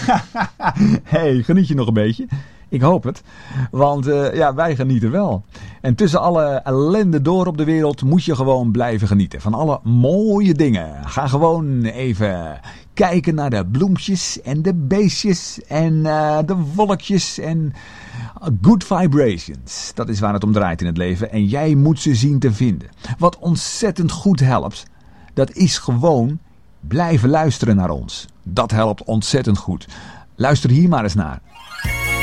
Hey, geniet je nog een beetje? Ik hoop het. Want wij genieten wel. En tussen alle ellende door op de wereld moet je gewoon blijven genieten. Van alle mooie dingen. Ga gewoon even kijken naar de bloempjes en de beestjes en de wolkjes en good vibrations. Dat is waar het om draait in het leven. En jij moet ze zien te vinden. Wat ontzettend goed helpt, dat is gewoon blijven luisteren naar ons. Dat helpt ontzettend goed. Luister hier maar eens naar.